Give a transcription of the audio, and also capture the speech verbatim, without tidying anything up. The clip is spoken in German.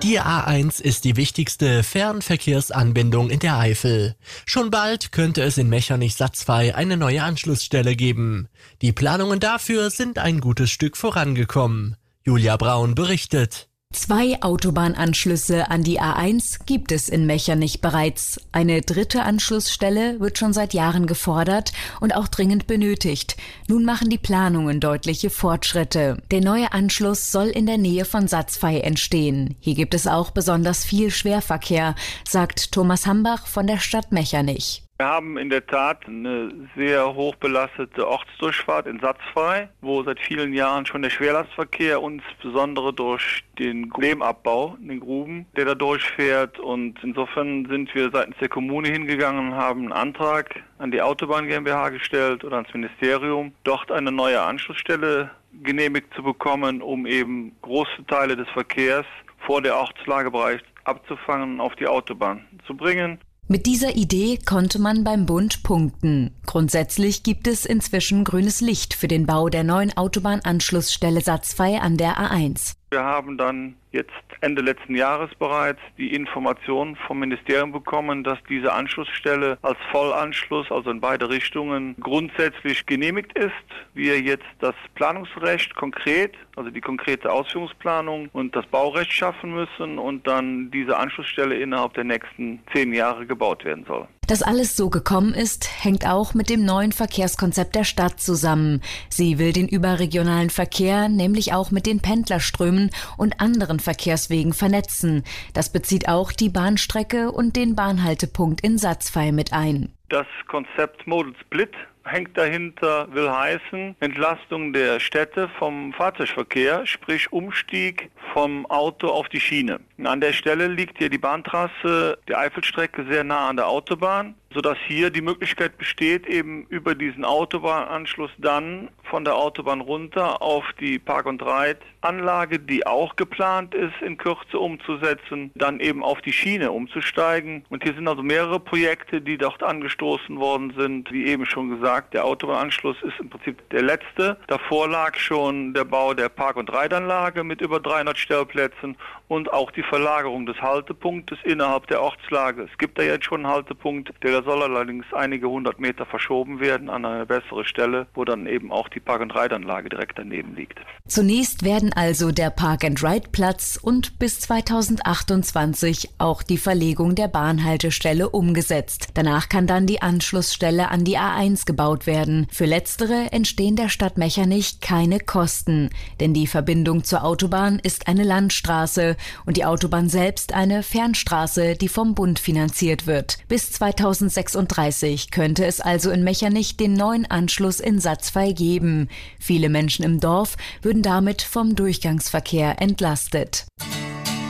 Die A eins ist die wichtigste Fernverkehrsanbindung in der Eifel. Schon bald könnte es in Mechernich-Satzfey eine neue Anschlussstelle geben. Die Planungen dafür sind ein gutes Stück vorangekommen. Julia Braun berichtet. Zwei Autobahnanschlüsse an die A eins gibt es in Mechernich bereits. Eine dritte Anschlussstelle wird schon seit Jahren gefordert und auch dringend benötigt. Nun machen die Planungen deutliche Fortschritte. Der neue Anschluss soll in der Nähe von Satzfey entstehen. Hier gibt es auch besonders viel Schwerverkehr, sagt Thomas Hambach von der Stadt Mechernich. Wir haben in der Tat eine sehr hochbelastete Ortsdurchfahrt in Satzfey, wo seit vielen Jahren schon der Schwerlastverkehr, insbesondere durch den Lehmabbau in den Gruben, der da durchfährt. Und insofern sind wir seitens der Kommune hingegangen und haben einen Antrag an die Autobahn GmbH gestellt oder ans Ministerium, dort eine neue Anschlussstelle genehmigt zu bekommen, um eben große Teile des Verkehrs vor der Ortslagebereich abzufangen und auf die Autobahn zu bringen. Mit dieser Idee konnte man beim Bund punkten. Grundsätzlich gibt es inzwischen grünes Licht für den Bau der neuen Autobahnanschlussstelle Satzfey an der A eins. Wir haben dann jetzt Ende letzten Jahres bereits die Information vom Ministerium bekommen, dass diese Anschlussstelle als Vollanschluss, also in beide Richtungen, grundsätzlich genehmigt ist. Wir jetzt das Planungsrecht konkret, also die konkrete Ausführungsplanung und das Baurecht schaffen müssen und dann diese Anschlussstelle innerhalb der nächsten zehn Jahre gebaut werden soll. Dass alles so gekommen ist, hängt auch mit dem neuen Verkehrskonzept der Stadt zusammen. Sie will den überregionalen Verkehr nämlich auch mit den Pendlerströmen und anderen Verkehrswegen vernetzen. Das bezieht auch die Bahnstrecke und den Bahnhaltepunkt in Satzfey mit ein. Das Konzept Modal Split hängt dahinter, will heißen Entlastung der Städte vom Fahrzeugverkehr, sprich Umstieg vom Auto auf die Schiene. An der Stelle liegt hier die Bahntrasse der Eifelstrecke sehr nah an der Autobahn, sodass hier die Möglichkeit besteht, eben über diesen Autobahnanschluss dann von der Autobahn runter auf die Park-and-Ride-Anlage, die auch geplant ist, in Kürze umzusetzen, dann eben auf die Schiene umzusteigen. Und hier sind also mehrere Projekte, die dort angestoßen worden sind. Wie eben schon gesagt, der Autobahnanschluss ist im Prinzip der letzte. Davor lag schon der Bau der Park-and-Ride-Anlage mit über dreihundert Stellplätzen und auch die Verlagerung des Haltepunktes innerhalb der Ortslage. Es gibt da jetzt schon einen Haltepunkt, der soll allerdings einige hundert Meter verschoben werden an eine bessere Stelle, wo dann eben auch die Park-and-Ride-Anlage direkt daneben liegt. Zunächst werden also der Park-and-Ride-Platz und bis zweitausendachtundzwanzig auch die Verlegung der Bahnhaltestelle umgesetzt. Danach kann dann die Anschlussstelle an die A eins gebaut werden. Für letztere entstehen der Stadt Mechernich keine Kosten, denn die Verbindung zur Autobahn ist eine Landstraße und die Autobahn selbst eine Fernstraße, die vom Bund finanziert wird. Bis zweitausendsechsunddreißig könnte es also in Mechernich den neuen Anschluss in Satzfey geben. Viele Menschen im Dorf würden damit vom Durchgangsverkehr entlastet.